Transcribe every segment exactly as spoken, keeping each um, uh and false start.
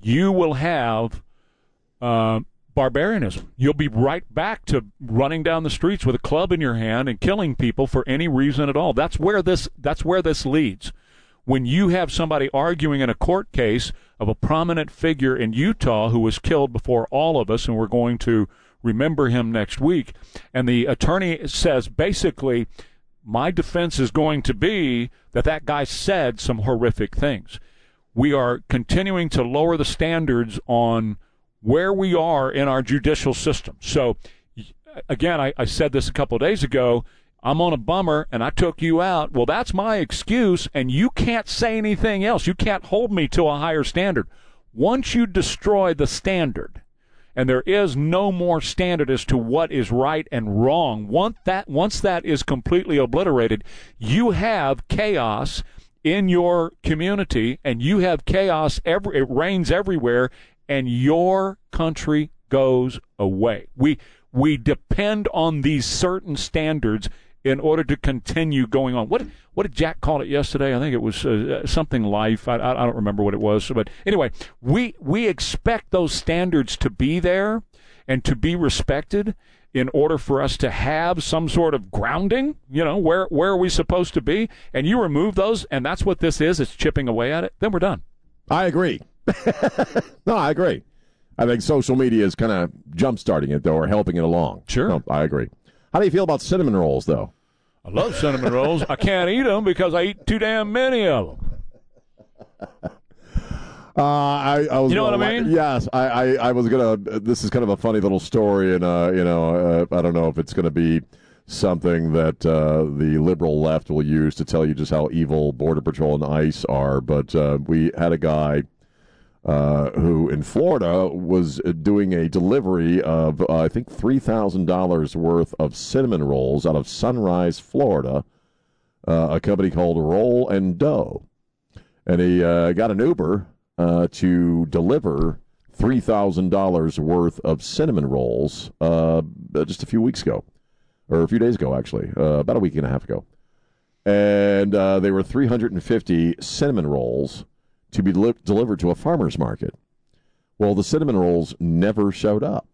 you will have uh, barbarianism. You'll be right back to running down the streets with a club in your hand and killing people for any reason at all. That's where this that's where this leads. When you have somebody arguing in a court case of a prominent figure in Utah who was killed before all of us, and we're going to remember him next week, and the attorney says basically, my defense is going to be that that guy said some horrific things. We are continuing to lower the standards on where we are in our judicial system. So, again, I, I said this a couple of days ago, I'm on a bummer and I took you out. Well, that's my excuse, and you can't say anything else. You can't hold me to a higher standard. Once you destroy the standard, and there is no more standard as to what is right and wrong, once that, once that is completely obliterated, you have chaos in your community, and you have chaos, every, it reigns everywhere, and your country goes away. We we depend on these certain standards in order to continue going on. What what did Jack call it yesterday? I think it was uh, something life. I, I don't remember what it was. But anyway, we we expect those standards to be there and to be respected in order for us to have some sort of grounding. You know, where where are we supposed to be? And you remove those, and that's what this is. It's chipping away at it. Then we're done. I agree. No, I agree. I think social media is kind of jump-starting it, though, or helping it along. Sure. No, I agree. How do you feel about cinnamon rolls, though? I love cinnamon rolls. I can't eat them because I eat too damn many of them. Uh, I, I was you know gonna, what I mean? Yes, I, I, I was going to, this is kind of a funny little story, and, uh, you know, uh, I don't know if it's going to be something that uh, the liberal left will use to tell you just how evil Border Patrol and ICE are, but uh, we had a guy uh, who in Florida was doing a delivery of, uh, I think, three thousand dollars worth of cinnamon rolls out of Sunrise, Florida, uh, a company called Roll and Dough. And he uh, got an Uber uh, to deliver three thousand dollars worth of cinnamon rolls uh, just a few weeks ago. Or a few days ago, actually, uh, about a week and a half ago. And uh, they were three hundred fifty cinnamon rolls to be deli- delivered to a farmer's market. Well, the cinnamon rolls never showed up.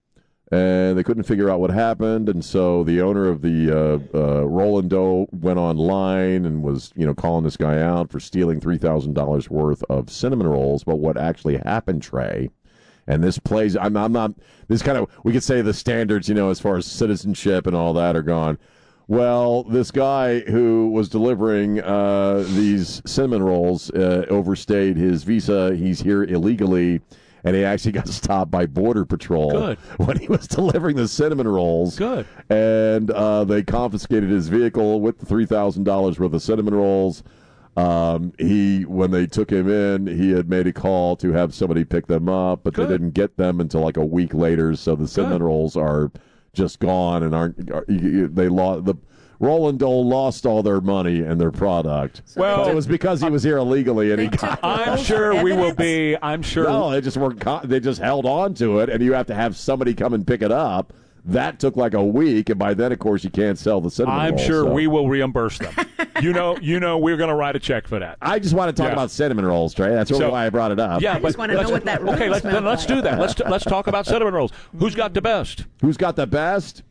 And they couldn't figure out what happened, and so the owner of the uh, uh, Roll and Dough went online and was, you know, calling this guy out for stealing three thousand dollars worth of cinnamon rolls. But what actually happened, Trey, and this plays, I'm, I'm not, this kind of, we could say the standards, you know, as far as citizenship and all that are gone. Well, this guy who was delivering uh, these cinnamon rolls uh, overstayed his visa. He's here illegally, and he actually got stopped by Border Patrol Good. when he was delivering the cinnamon rolls. Good. And uh, they confiscated his vehicle with the three thousand dollars worth of cinnamon rolls. Um, he, when they took him in, he had made a call to have somebody pick them up, but Good. they didn't get them until like a week later. So the cinnamon Good. rolls are just gone and aren't. Are, they lost the Roll and Dough lost all their money and their product. So Well, But it was because he was here illegally, and he They got. took- I'm Those sure we will evidence? be. I'm sure. No, they just weren't. Co- they just held on to it, and you have to have somebody come and pick it up. That took like a week, and by then, of course, you can't sell the cinnamon I'm roll, sure so. we will reimburse them. you know, you know, we're going to write a check for that. I just want to talk Yeah. about cinnamon rolls, Trey. That's really So- why I brought it up. Yeah, I but just wanna know let's- what that roll okay. Let's smells then let's like. do that. Let's let's talk about cinnamon rolls. Who's got the best? Who's got the best?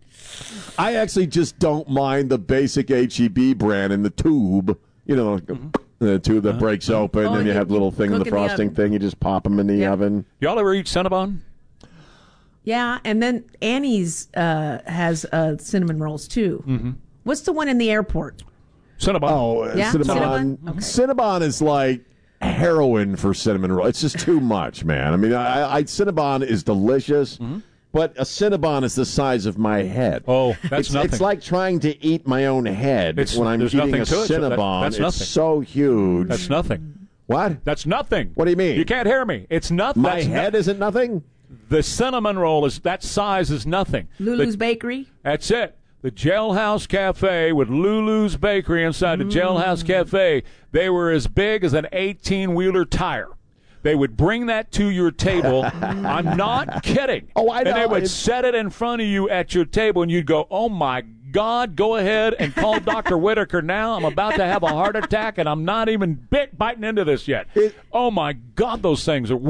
I actually just don't mind the basic H E B brand in the tube. You know, Mm-hmm. the tube that breaks open, Oh, and you you- have the little you thing in the cook in the frosting oven. thing. You just pop them in the Yep. oven. Y'all ever eat Cinnabon? Yeah, and then Annie's uh, has uh, cinnamon rolls too. Mm-hmm. What's the one in the airport? Cinnabon. Oh, uh, Yeah, Cinnabon. Cinnabon? Okay. Cinnabon is like heroin for cinnamon roll. It's just too much, man. I mean, I, I Cinnabon is delicious, but a Cinnabon is the size of my head. Oh, that's it's, nothing. it's like trying to eat my own head It's- when I'm there's eating nothing a to it, so that- Cinnabon. that's it's nothing. so huge. That's nothing. What? That's nothing. What do you mean? You can't hear me. It's nothing. My That's head no- isn't nothing? the cinnamon roll is that size is nothing. Lulu's The- Bakery. That's it. The Jailhouse Cafe with Lulu's Bakery inside the Jailhouse Cafe. They were as big as an eighteen-wheeler tire. They would bring that to your table. I'm not kidding. Oh, I And they know. would It's- set it in front of you at your table, and you'd go, oh, my God, go ahead and call Doctor Whitaker now. I'm about to have a heart attack, and I'm not even bit biting into this yet. It- oh, my God, those things are